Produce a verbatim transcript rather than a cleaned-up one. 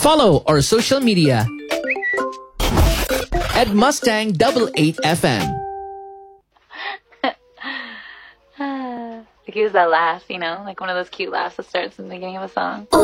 Follow our social media at Mustang Double Eight F M. Like, use that laugh, you know, like one of those cute laughs that starts in the beginning of a song.